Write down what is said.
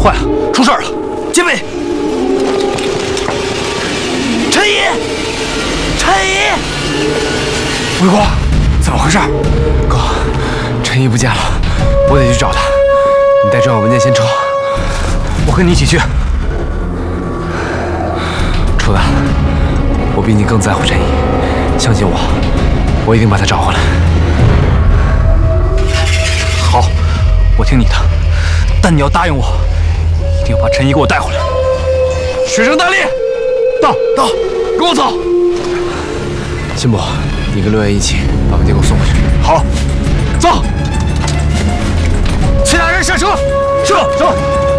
坏了，出事儿了！戒备！陈怡，陈怡， 魏国，怎么回事？哥，陈怡不见了，我得去找他。你带重要文件先撤， 我跟你一起去。 楚丹，我比你更在乎陈怡，相信我，我一定把他找回来。 好，我听你的，但你要答应我，一定要把陈怡给我带回来。学生大力，到，跟我走。 辛伯，你跟刘烨一起把文件给我送回去。 好，走。其他人下车，是。